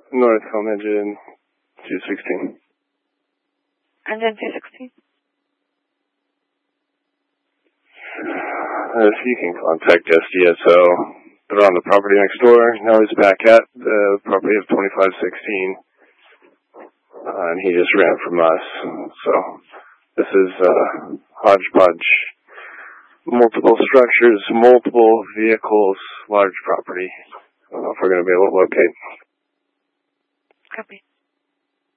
North Home Engine 216. Engine 216? If you can contact SDSO, they're on the property next door. Now he's back at the property of 2516. And he just ran from us. So this is hodgepodge. Multiple structures, multiple vehicles, large property. I don't know if we're going to be able to locate. Copy.